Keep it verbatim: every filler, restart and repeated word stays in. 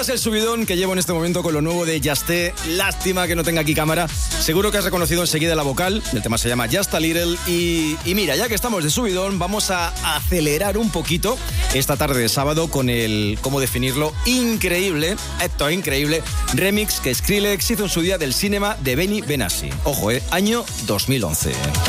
¿Recuerdas el subidón que llevo en este momento con lo nuevo de Yasté? Lástima que no tenga aquí cámara. Seguro que has reconocido enseguida la vocal. El tema se llama Just a Little. Y, y mira, ya que estamos de subidón, vamos a acelerar un poquito esta tarde de sábado con el, ¿cómo definirlo? Increíble, esto es increíble, remix que Skrillex hizo en su día del Cinema de Benny Benassi. Ojo, eh, año dos mil once.